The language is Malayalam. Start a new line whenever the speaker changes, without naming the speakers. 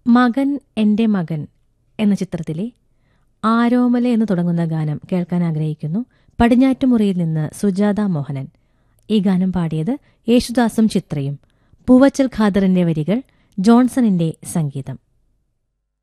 മകൻ എന്റെ മകൻ എന്ന ചിത്രത്തിലെ ആരോമല എന്ന് തുടങ്ങുന്ന ഗാനം കേൾക്കാൻ ആഗ്രഹിക്കുന്നു. പടിഞ്ഞാറ്റുമുറിയിൽ നിന്ന് സുജാത മോഹനൻ. ഈ ഗാനം പാടിയത് യേശുദാസും ചിത്രയും. പൂവച്ചൽ ഖാദറിന്റെ വരികൾ, ജോൺസണിന്റെ സംഗീതം.